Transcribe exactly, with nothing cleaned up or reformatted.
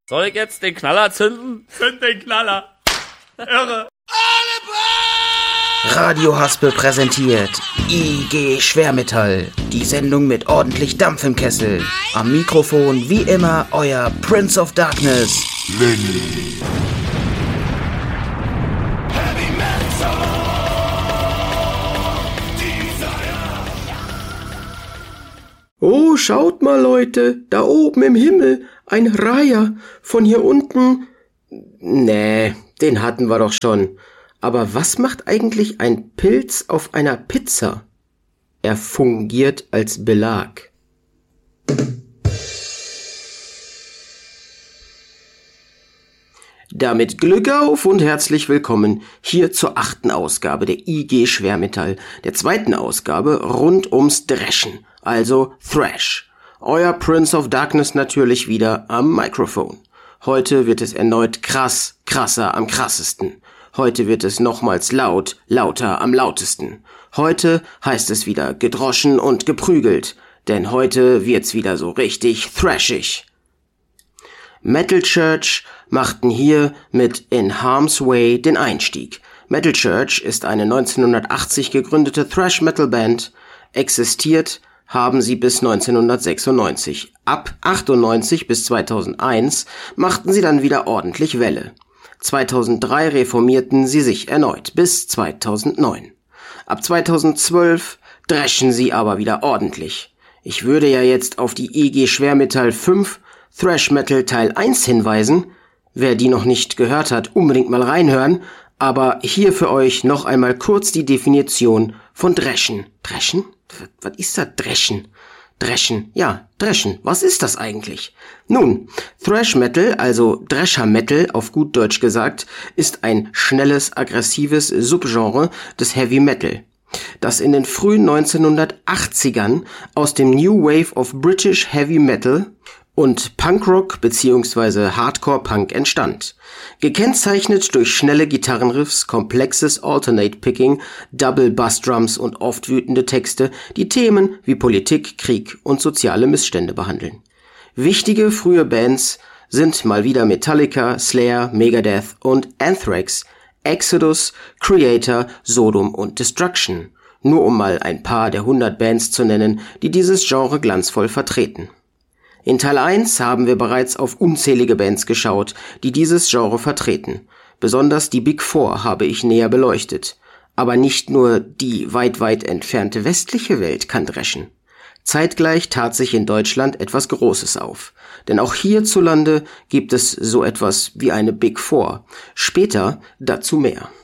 Soll ich jetzt den Knaller zünden? Zünd den Knaller. Irre. Radio Haspel präsentiert I G Schwermetall, die Sendung mit ordentlich Dampf im Kessel. Am Mikrofon wie immer euer Prince of Darkness, Lenny. Oh, schaut mal, Leute, da oben im Himmel, ein Reiher, von hier unten... Nee, den hatten wir doch schon. Aber was macht eigentlich ein Pilz auf einer Pizza? Er fungiert als Belag. Damit Glück auf und herzlich willkommen hier zur achten Ausgabe der I G Schwermetall, der zweiten Ausgabe rund ums Dreschen, also Thrash. Euer Prince of Darkness natürlich wieder am Mikrofon. Heute wird es erneut krass, krasser am krassesten. Heute wird es nochmals laut, lauter am lautesten. Heute heißt es wieder gedroschen und geprügelt, denn heute wird's wieder so richtig thrashig. Metal Church machten hier mit In Harm's Way den Einstieg. Metal Church ist eine neunzehnhundertachtzig gegründete Thrash-Metal-Band. Existiert haben sie bis neunzehnhundertsechsundneunzig. Ab achtundneunzig bis zweitausendeins machten sie dann wieder ordentlich Welle. zweitausenddrei reformierten sie sich erneut bis zweitausendneun. Ab zweitausendzwölf dreschen sie aber wieder ordentlich. Ich würde ja jetzt auf die I G Schwermetall fünf Thrash Metal Teil eins hinweisen. Wer die noch nicht gehört hat, unbedingt mal reinhören. Aber hier für euch noch einmal kurz die Definition von Dreschen. Dreschen? Was ist das Dreschen? Dreschen, ja, Dreschen. Was ist das eigentlich? Nun, Thrash Metal, also Drescher Metal auf gut Deutsch gesagt, ist ein schnelles, aggressives Subgenre des Heavy Metal, das in den frühen neunzehnhundertachtzigern aus dem New Wave of British Heavy Metal und Punkrock bzw. Hardcore-Punk entstand. Gekennzeichnet durch schnelle Gitarrenriffs, komplexes Alternate-Picking, Double-Bass-Drums und oft wütende Texte, die Themen wie Politik, Krieg und soziale Missstände behandeln. Wichtige frühe Bands sind mal wieder Metallica, Slayer, Megadeth und Anthrax, Exodus, Creator, Sodom und Destruction. Nur um mal ein paar der hundert Bands zu nennen, die dieses Genre glanzvoll vertreten. In Teil eins haben wir bereits auf unzählige Bands geschaut, die dieses Genre vertreten. Besonders die Big Four habe ich näher beleuchtet. Aber nicht nur die weit, weit entfernte westliche Welt kann dreschen. Zeitgleich tat sich in Deutschland etwas Großes auf. Denn auch hierzulande gibt es so etwas wie eine Big Four. Später dazu mehr.